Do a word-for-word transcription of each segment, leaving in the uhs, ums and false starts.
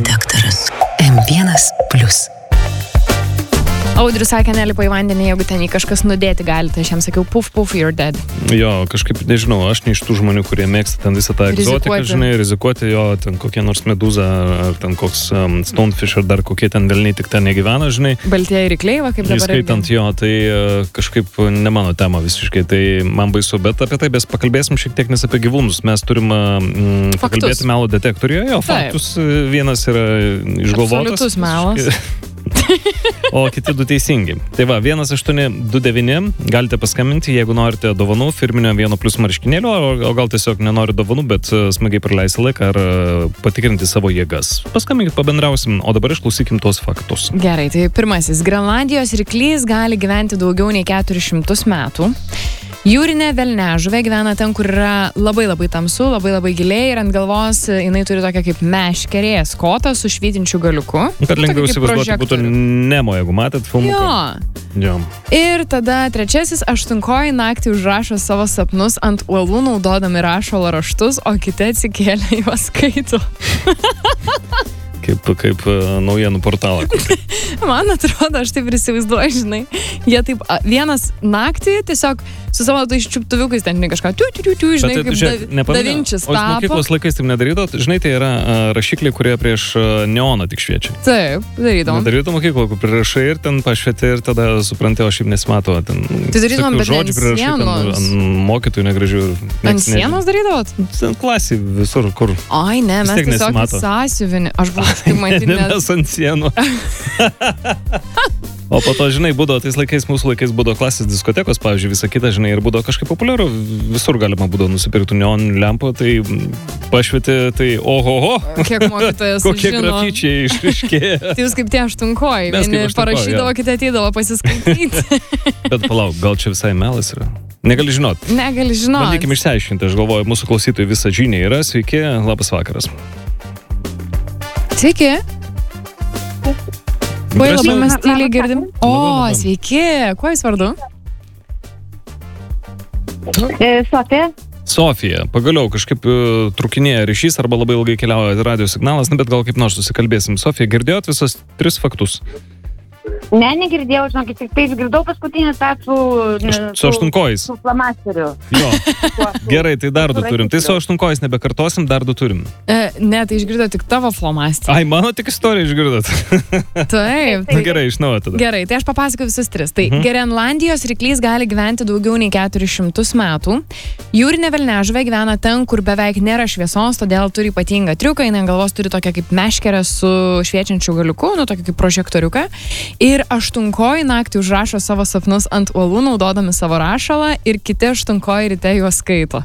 Daktaras M vienas plius. Audrius sakė, nelipa į vandenį, jeigu ten į kažkas nudėti gali, tai aš jam sakiau, puf, puf, you're dead. Jo, kažkaip, nežinau, aš ne iš tų žmonių, kurie mėgsta ten visą tą egzotiką, Rizikuoti. žinai, rizikuoti, jo, ten kokie nors medūza, ar ten koks um, stonefish, ar dar kokie ten velniai tik ten negyvena, žinai. Baltieji rykliai, va, kaip dabar. Įskaitant jo, tai uh, kažkaip ne mano tema visiškai, tai man baisu, bet apie tai mes pakalbėsim šiek tiek, nes apie gyvūnus mes turim uh, pakalbėti melo detektoriuje, jo, Taip. faktus vienas yra išgalvotas. Absoliutus melas. O kiti du teisingi. Tai va, vienas aštuoni du devyni, galite paskambinti, jeigu norite dovanų, firminio vieno plius marškinėlio, o, o gal tiesiog nenori dovanų, bet uh, smagiai praleisti laiką ar uh, patikrinti savo jėgas. Paskambinkit, pabendrausim, o dabar išklausykim tuos faktus. Gerai, tai pirmasis. Grenlandijos ryklys gali gyventi daugiau nei keturis šimtus metų. Jūrinė velniažuvė gyvena ten, kur yra labai labai tamsu, labai labai giliai ir ant galvos jinai turi tokią kaip meškerės kotą su švytinčiu galiuku. Kad lengviau įsivaizduoti būtų Nemo, jeigu matėt filmuką. Jo. Jo. Ir tada trečiasis, aštunkoji naktį užrašo savo sapnus ant uolų naudodami rašalo raštus, o kiti atsikėlė juos skaito. Kaip, kaip uh, naujienų portalą. Man atrodo, aš taip įsivaizduoju, žinai, jie taip, a, vienas naktį tiesiog su savo tais čiuptuviukais ten kažką, tiu, tiu, tiu, tiu, žinai, Bet, kaip žiūrėk, da, nepamenu, davinčius o tapo. mokyklos laikais taip nedarydot, žinai, tai yra uh, rašikliai, kurie prieš uh, neoną tik šviečia. Taip, darydavom. Nedarytum mokyklo, kur prirašai ir ten pašvieti ir tada supranti, o šiaip nesimato. Ten, Tai darydavom, bet ne ant sienos. Ant mokytojų negražių. Ant sienos darydavot? Ant klasį visur, kur. Ai, ne, mes tiek tiesiog nesimato. sąsiuvinį. Aš buvau kažkaip matyti, Ne, nes... mes ant sienų. O po to, žinai, būdavo tais laikais, mūsų laikais būdavo klasės diskotekos, pavyzdžiui, visą kitą, žinai, ir būdavo kažkaip populiaru, visur galima būdavo nusipirkti neoninių lempų, tai pašvieti, tai ohoho, Kiek mokytojas kokie žino. grafičiai išriškėja. Tai jūs kaip tie aštunkoji, Mes kaip vieni aštunkoji, parašydavo, jo. kiti ateidavo pasiskaityti. Bet palauk, gal čia visai melas yra? Negali žinot. Negali žinoti. Bandykim išsiaiškinti, aš galvoju, mūsų klausytojai visą žinią yra. Sveiki, labas vakaras. Sveiki. Kuo labai Drąsiau. mes tyliai girdim? O, Labai, labai. sveiki. Kuo jūs vardu? Sofija. Sofija, pagaliau kažkaip uh, trukinėja ryšys arba labai ilgai keliauja radio signalas, na, bet gal kaip nors susikalbėsim. Sofija, girdėjot visus tris faktus? Ne, negirdėjau, žinokit, tik tai išgirdau paskutinį tą su... Su aštunkojais. Su flamasteriu. Jo. Gerai, tai dar du turim. Tai su aštunkojais nebekartosim, dar du turim. E, ne, tai išgirdo tik tavo flomasterį. Ai, mano tik istoriją išgirdot. Taip. Na gerai, iš naujo tada. Gerai, tai aš papasakoju visus tris. Tai Mhm. Grenlandijos ryklys gali gyventi daugiau nei keturis šimtus metų. Jūrinė velniažuvė gyvena ten, kur beveik nėra šviesos, todėl turi ypatingą triuką. Jinai ant galvos turi tokią kaip meškerę su šviečiančiu galiuku, nu tokį kaip prožektoriuką. Ir aštunkoji naktį užrašo savo sapnus ant uolų naudodami savo rašalą ir kiti aštunkoji ryte juos skaito.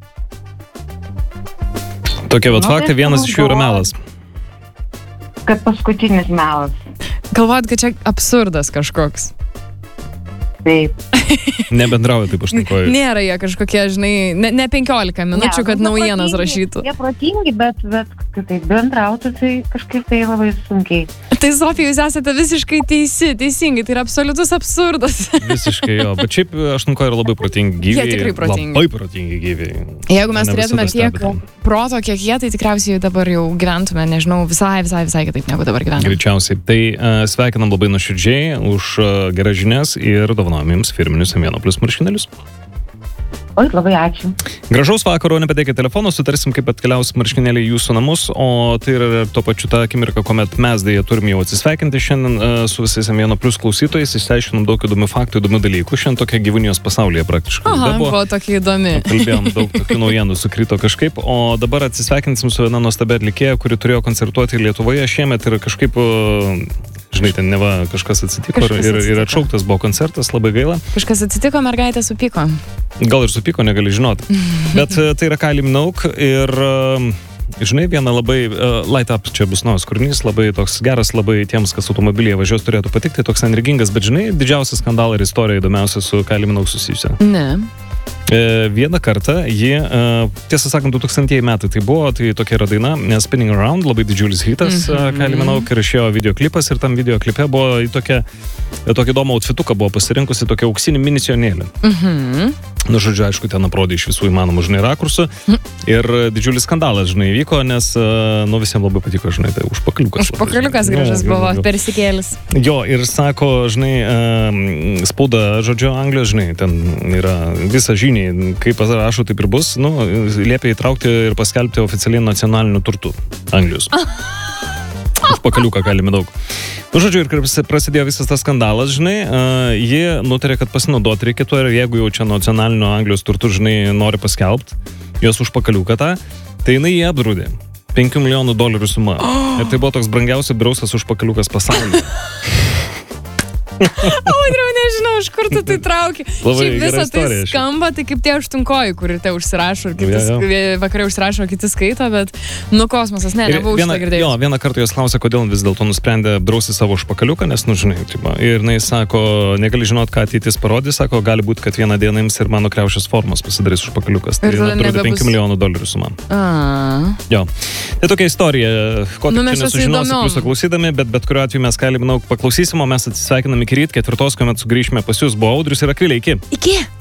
Tokie vat Nu, tai faktai, vienas iš jų yra melas. Kad paskutinis melas. Galvojat, kad čia absurdas kažkoks. Taip. Nebendrauja taip aštunkojai. Nėra jie kažkokie, žinai, ne, ne penkiolika minučių, Ne, kad nu, naujienas protingi, rašytų. Jie protingi, bet, bet kad taip bendrautų, tai kažkaip tai labai sunkiai. Tai Sofija, jūs esate visiškai teisi, teisingai, tai yra absoliutus absurdas. Visiškai jo, bet šiaip aštunkojai yra labai protingi gyviai. Jie tikrai protingi. Labai protingi gyviai. Jeigu mes Mane turėtume visada tiek stebina. proto, kiek jie, tai tikriausiai dabar jau gyventume, nežinau, visai, visai, visai kitaip negu dabar gyvename. Greičiausiai. Tai uh, sveikinam labai nuoširdžiai už uh, geras žinias ir dovanojam jums firminius M vienas plius marškinėlius. Oi, labai ačiū. Gražaus vakaro, nepadėkite telefonų, sutarsim, kaip atkeliaus marškinėliai į jūsų namus, o tai yra tuo pačiu ta akimirka, kuomet mes dėja turim jau atsisveikinti šiandien uh, su visais M vienas plius klausytojais, išsiaiškinom daug įdomių faktų, įdomių dalykų, šiandien tokia gyvūnijos pasaulyje praktiškai. Aha, Buvo- buvo tokia įdomi. Kalbėjom daug tokių naujienų, sukrito kažkaip, o dabar atsisveikinsim su viena nuostabia atlikėja, kuri turėjo koncertuoti Lietuvoje šiemet ir kažkaip, uh, žinai, ten neva kažkas atsitiko, Kažkas ir, ir atsitiko. atšauktas buvo koncertas, labai gaila. Kažkas atsitiko, mergaitė supyko. Gal ir supyko, negali žinot. Bet uh, tai yra Kylie Minogue ir, uh, žinai, viena labai uh, light up, čia bus naujas kūrinys, labai toks geras, labai tiems, kas automobilyje važiuos, turėtų patikti, toks energingas, bet žinai, didžiausia skandalą ir istorija įdomiausia su Kylie Minogue susijusia. Ne. E, vieną kartą ji, e, tiesą sakant, du tūkstantieji metai tai buvo, tai tokia yra daina, e, Spinning Around, labai didžiulis hitas, Mhm. mm-hmm. Kylie Minogue, ir išėjo videoklipas ir tam videoklipe buvo į tokią, tokį įdomų outfituką buvo pasirinkusi, tokią auksinį minisionėlį. Mhm. Nu, žodžiu, aišku, ten aprodė iš visų įmanomų, žinai, rakursų. Ir didžiulis skandalas, žinai, vyko, nes, nu, visiems labai patiko, žinai, tai užpakaliukas. Užpakaliukas gražas nu, buvo, persikėlis. Jo, ir sako, žinai, spauda, žodžiu, Anglijos, žinai, ten yra visa žiniai, kaip rašo, taip ir bus, nu, liepia įtraukti ir paskelbti oficialiai nacionaliniu turtu Anglijos. Užpakaliuką galime daug. Nu, žodžiu, ir prasidėjo visas tas skandalas, žinai, uh, jie nutarė, kad pasinaudoti reikėtų ir jeigu jau čia nacionalinio Anglijos turtų, žinai, nori paskelbti jos užpakaliuką tą, tai jinai jie apdraudė. penkių milijonų dolerių suma. Oh. Ir tai buvo toks brangiausias draustas užpakaliukas pasaulyje. Audriau, nežinau, iš kur tu tai trauki. Šiaip visą tai istorija, skamba, tai kaip tie aštunkoji, kur te užsirašo, ir kitis, ja, ja. vakarai užsirašo, kiti skaito, bet nu kosmosas, ne, nebuvau šitą girdėjus. Jo, vieną kartą jos klausė, kodėl vis dėlto nusprendė apdrausti savo užpakaliuką, nes, nu, žinai, tipo, ir jinai sako, negali žinot, ką ateitis parodys, sako, gali būti, kad vieną dieną ims ir mano kriaušės formos pasidarys užpakaliukas. Tai apdraudė penkių milijonų dolerių sumą. Jo. Tai tokia istorija, ko nu, tik čia nesužinosi, pliusą klausydami, bet bet kuriuo atveju mes galim, manau, paklausysim, o mes atsisveikiname iki ryt ketvirtos, kuomet sugrįšime pas jūs, buvo Audrius ir Akvilė, iki. Iki.